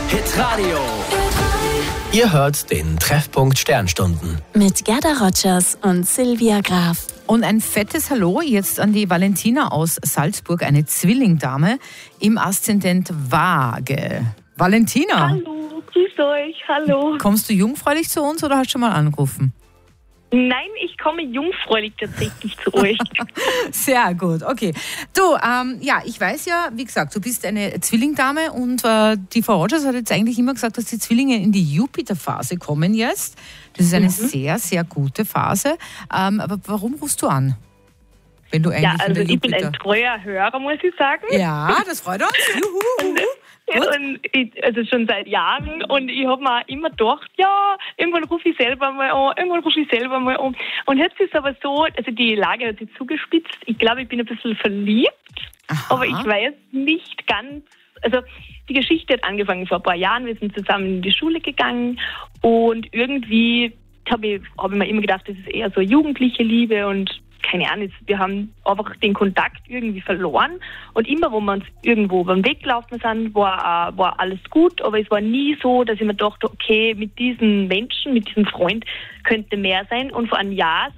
Hitradio. Ihr hört den Treffpunkt Sternstunden. Mit Gerda Rogers und Silvia Graf. Und ein fettes Hallo jetzt an die Valentina aus Salzburg, eine Zwillingdame im Aszendent Waage. Valentina. Hallo, grüß euch, hallo. Kommst du jungfräulich zu uns oder hast du schon mal angerufen? Nein, ich komme jungfräulich tatsächlich zu euch. Sehr gut, okay. Du, ich weiß ja, wie gesagt, du bist eine Zwillingdame und die Frau Rogers hat jetzt eigentlich immer gesagt, dass die Zwillinge in die Jupiterphase kommen jetzt. Das ist eine sehr, sehr gute Phase. Aber warum rufst du an? Wenn du eigentlich Ja, also in der ich bin ein treuer Hörer, muss ich sagen. Ja, das freut uns. Juhu. Also schon seit Jahren, und ich habe mir immer gedacht, ja, irgendwann rufe ich selber mal an, Und jetzt ist es aber so, also die Lage hat sich zugespitzt. Ich glaube, ich bin ein bisschen verliebt, aber ich weiß nicht ganz, also die Geschichte hat angefangen vor ein paar Jahren, wir sind zusammen in die Schule gegangen und irgendwie habe ich mir immer gedacht, das ist eher so jugendliche Liebe und keine Ahnung, wir haben einfach den Kontakt irgendwie verloren und immer, wo wir uns irgendwo beim Weg gelaufen sind, war alles gut, aber es war nie so, dass ich mir dachte, okay, mit diesem Menschen, mit diesem Freund könnte mehr sein. Und vor einem Jahr